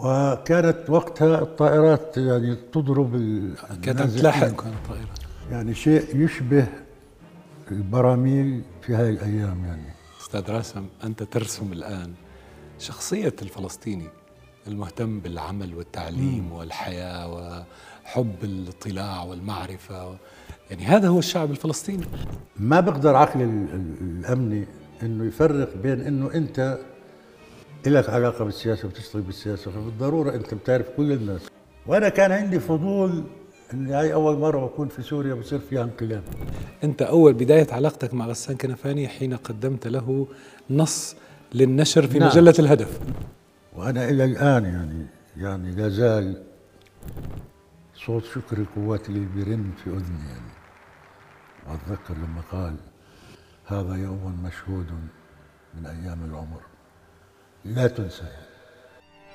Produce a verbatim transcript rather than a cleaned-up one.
وكانت وقتها الطائرات يعني تضرب كانت تلاحق كانت طائرة، يعني شيء يشبه البراميل في هاي الأيام. يعني أستاذ راسم، أنت ترسم الآن شخصية الفلسطيني المهتم بالعمل والتعليم م. والحياة وحب الاطلاع والمعرفة، يعني هذا هو الشعب الفلسطيني. ما بقدر عقل الأمني إنه يفرق بين إنه أنت إلك علاقة بالسياسة وبتشتغل بالسياسة، فبالضرورة أنت بتعرف كل الناس. وأنا كان عندي فضول إني هاي أول مرة بكون في سوريا بصير فيها انقلاب. أنت أول بداية علاقتك مع غسان كنفاني حين قدمت له نص للنشر في نعم. مجلة الهدف. وأنا إلى الآن يعني يعني لا زال صوت شكر القوات اللي بيرن في أذني. يعني وأتذكر لما قال هذا يوم مشهود من أيام العمر لا تنسى.